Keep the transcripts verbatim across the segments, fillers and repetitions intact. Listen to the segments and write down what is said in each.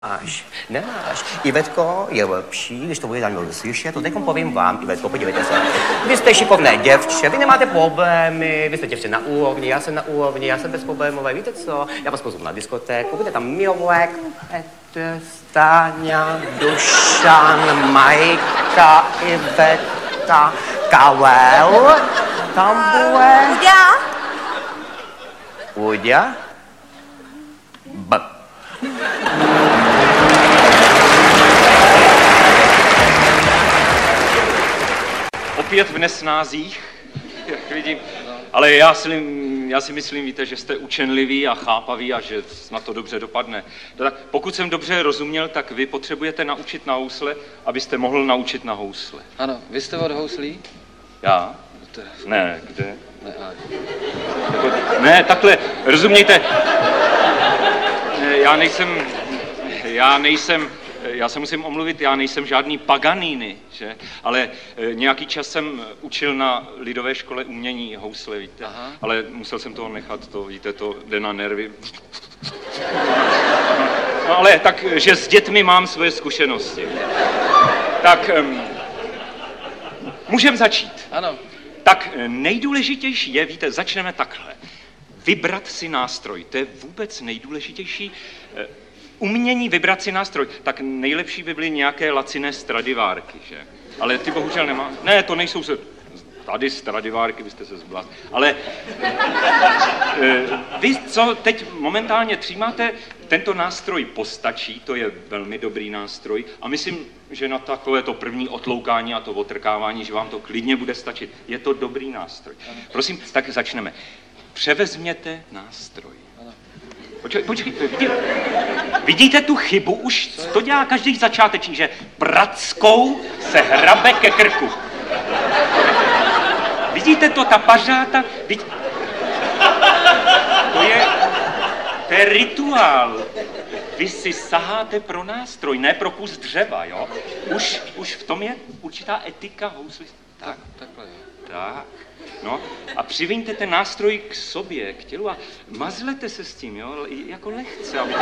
Nemáš, nemáš. Ivetko je lepší, když to bude někdo slyšet, to teď povím vám, Ivetko, podívejte se. Vy jste šikovné děvče, vy nemáte problémy, vy jste děvče na úrovni, já jsem na úrovni, já jsem bezproblémové, víte co? Já vás pozvu na diskotéku, bude tam Milek, Petr, Stáňa, Dušan, Majka, Iveta, Karel, tam bude... Uďa? Uďa? B. Opět v nesnázích, jak vidím, ale já si, já si myslím, víte, že jste učenliví a chápaví a že na to dobře dopadne. Tak pokud jsem dobře rozuměl, tak vy potřebujete naučit na housle, abyste mohl naučit na housle. Ano, vy jste od houslí? Já? Teda, Ne, kde? ne, a... Ne, takhle, rozumějte, já nejsem, já nejsem, já se musím omluvit, já nejsem žádný Paganini, že? Ale nějaký čas jsem učil na lidové škole umění housle, víte? Aha. Ale musel jsem toho nechat, to, víte, to jde na nervy. No ale tak, že s dětmi mám svoje zkušenosti. Tak, um, můžeme začít. Ano. Tak nejdůležitější je, víte, začneme takhle. Vybrat si nástroj, to je vůbec nejdůležitější. Umění vybrat si nástroj, tak nejlepší by byly nějaké laciné Stradivárky, že? Ale ty bohužel nemá. Ne, to nejsou se... Tady Stradivárky, vy jste se zblázn. Ale vy, co teď momentálně třímáte, tento nástroj postačí, to je velmi dobrý nástroj a myslím, že na takové to první otloukání a to otrkávání, že vám to klidně bude stačit. Je to dobrý nástroj. Prosím, tak začneme. Převezměte nástroj. Počkej, počkejte, vidíte, vidíte tu chybu? Už to dělá každý začátečník, že prackou se hrabe ke krku. Vidíte to, ta pařáta? Vidí... To je, to je rituál. Vy si saháte pro nástroj, ne pro kus dřeva, jo? Už, už v tom je určitá etika hously. Tak, takhle jo. Tak. No a přiviňte ten nástroj k sobě, k tělu a mazlete se s tím, jo, jako lehce, aby...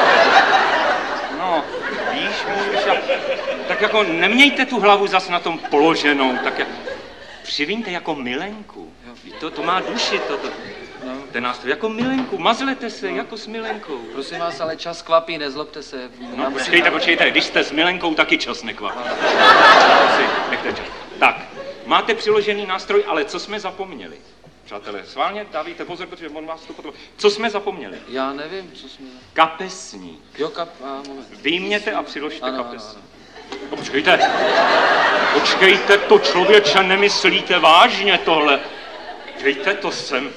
No, víš, můžeš a... Tak jako nemějte tu hlavu zas na tom položenou, tak jak... Přiviňte jako milenku, jo. To, to má duši, to, to, no. Ten nástroj, jako milenku, mazlete se, no. Jako s milenkou. Prosím vás, ale čas kvapí, nezlobte se. No, počkejte, počkejte, když jste s milenkou, taky čas nekvapí. Nechte čas. Tak. Máte přiložený nástroj, ale co jsme zapomněli? Přátelé, sválně dávejte pozor, protože on vás to potom... Co jsme zapomněli? Já nevím, co jsme... Kapesník. Jo, kap... A, moment. Vyjměte a přiložte ano, kapesník. Ano, ano. No, počkejte. Počkejte, to člověče, nemyslíte vážně tohle. Dejte to sem.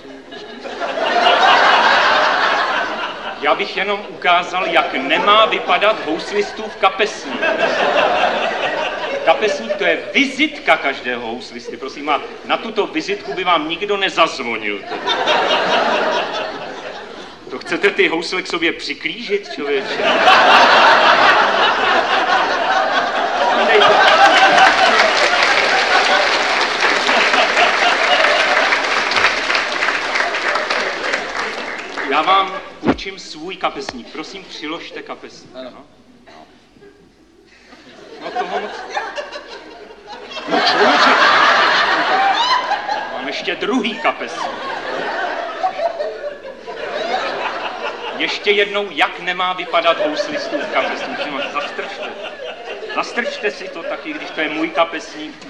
Já bych jenom ukázal, jak nemá vypadat houslistův kapesník. Kapesník to je vizitka každého houslisty, prosím, a na tuto vizitku by vám nikdo nezazvonil. Tedy. To chcete ty housle k sobě přiklížit, člověče? Já vám učím svůj kapesník, prosím, přiložte kapesník. Ano. No, no toho moc... No člověče, mám ještě druhý kapesník. Ještě jednou, jak nemá vypadat houslistův kapesník. Zastrčte. Zastrčte si to taky, když to je můj kapesník.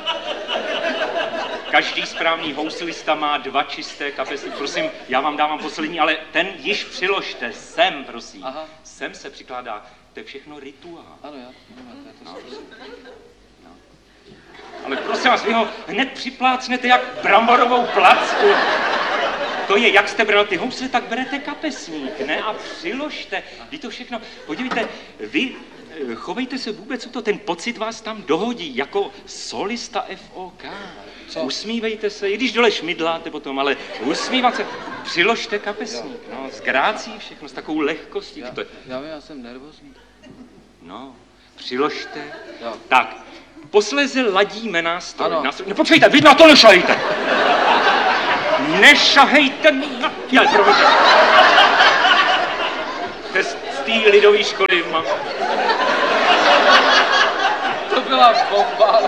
Každý správný houslista má dva čisté kapesníky. Prosím, já vám dávám poslední, ale ten již přiložte. Sem, prosím. Aha. Sem se přikládá. To je všechno rituál. Ano, já, no, to no. No. Ale prosím vás, vy ho hned připlácnete jak bramborovou placku. To je, jak jste bral ty housle, tak berete kapesník, ne? A přiložte. Vy to všechno, podívejte, vy chovejte se vůbec o to, ten pocit vás tam dohodí, jako solista F O K. Co? Usmívejte se, i když dole šmidláte potom, ale usmívat se. Přiložte kapesník, no, s grácí všechno, s takovou lehkostí. Já, to je... já, já jsem nervózní. No, přiložte. Jo. Tak, posléze ladíme nástroj. Ano. nástroj. No počkejte, vy na to nešahejte! Nešahejte mi na... Já, promiňte. té lidové školy mám. To byla bomba.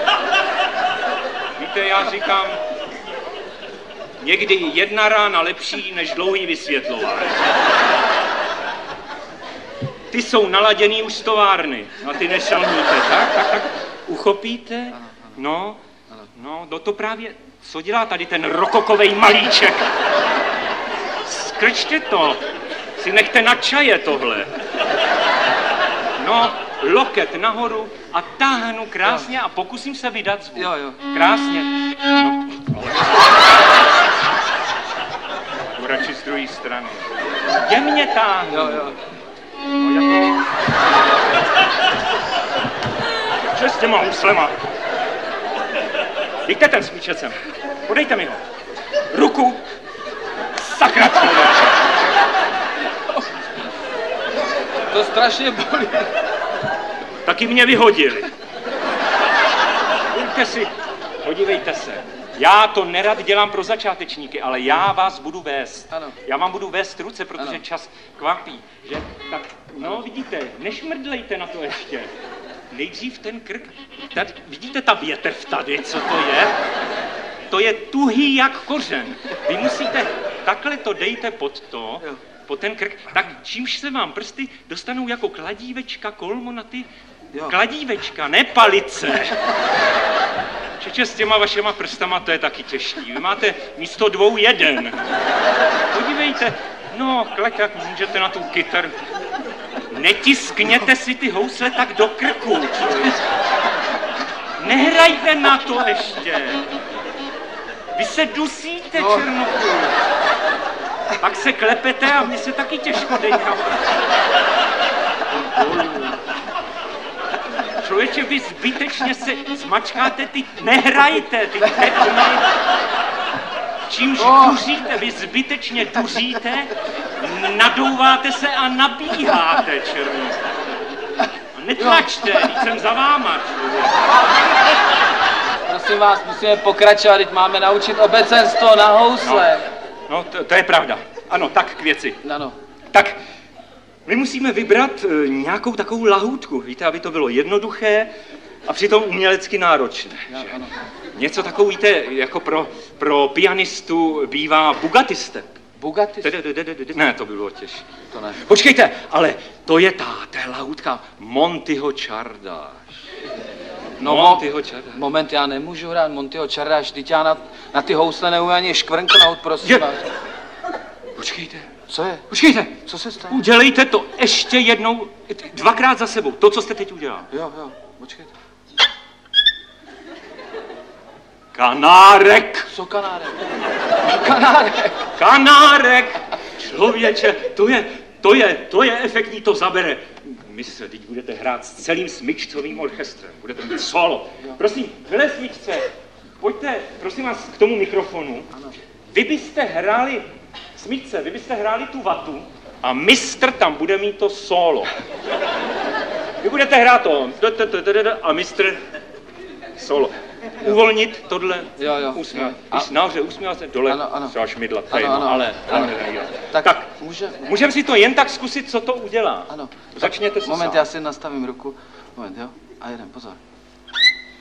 Víte, já říkám, někdy jedna rána lepší než dlouhý vysvětlování. Ty jsou naladěný už z továrny a ty nešalníte, tak? Tak, tak. Uchopíte? No, no, no to právě, co dělá tady ten rokokovej malíček? Skrčte to, si nechte na čaje tohle. No, loket nahoru a táhnu krásně a pokusím se vydat zvuk. Jo, jo. Krásně. No, ale... radši z druhé strany. Jemně táhnu. Jo, jo. No, jako... Co s těma huslema? Dejte ten smíčec sem. Podejte mi ho. Ruku. Sakra, člověče. To strašně bolí. Taky mě vyhodili. Pojďte si, podívejte se. Já to nerad dělám pro začátečníky, ale já vás budu vést. Ano. Já vám budu vést ruce, protože Ano. čas kvapí. Že? Tak, no vidíte, nešmrdlejte na to ještě. Nejdřív ten krk. Tady, vidíte ta větev tady, co to je? To je tuhý jak kořen. Vy musíte, takhle to dejte pod to, Jo. pod ten krk, tak čímž se vám prsty dostanou jako kladívečka, kolmo na ty Jo. kladívečka, ne palice. Čeče, s těma vašema prstama to je taky těžký. Vy máte místo dvou jeden. Podívejte, no, klek, jak můžete na tu kytaru. Netiskněte si ty housle tak do krku. Nehrajte na to ještě. Vy se dusíte, No. Černochu. Pak se klepete a mně se taky těžko dejká. Člověče, vy zbytečně se zmačkáte, ty nehrajte, ty tetny. Čímž duříte, vy zbytečně duříte, nadouváte se a nabíháte, černý. A netlačte, když jsem za váma, člověk. Prosím vás, musíme pokračovat, teď máme naučit obecenstvo na housle. No, to, to je pravda. Ano, tak k věci. Ano. Tak, my musíme vybrat e, nějakou takovou lahůdku, víte, aby to bylo jednoduché a přitom umělecky náročné. Ja, ano. Něco takový, víte, jako pro, pro pianistu bývá bugatistek. Bugatti? Ne, to by bylo těžké. To ne. Počkejte, ale to je ta, ta lahůdka Montyho Čardáš. No, Montyho Čardáš. Moment, já nemůžu hrát Montyho Čardáš, vždyť já na, na ty housle neumím ani škvrnknout, prosím Je. vás. Počkejte, Co je? počkejte. Co se stane? Udělejte to ještě jednou, dvakrát za sebou, to, co jste teď udělal. Jo, jo, počkejte. Kanárek, Co kanárek? Kanárek! kanárek, člověče, to je, to je, to je efektní, to zabere. Mistře, teď budete hrát s celým smyčcovým orchestrem, budete mít solo. Prosím, vyle smyčce, pojďte, prosím vás, k tomu mikrofonu. Vy byste hráli, smyčce, vy byste hráli tu vatu a mistr tam bude mít to solo. Vy budete hrát to a mistr solo. Uvolnit tohle, Jo, jo. usmívat. A- Když nahoře usmívat se, dole Ano, ano. třeba šmidlat, to Ano, je jedno, ano, ale... ano. ale- Tak, tak může... můžeme si to jen tak zkusit, co to udělá. Ano. Začněte se Moment, sám. já si nastavím ruku. Moment, jo? A jeden, pozor.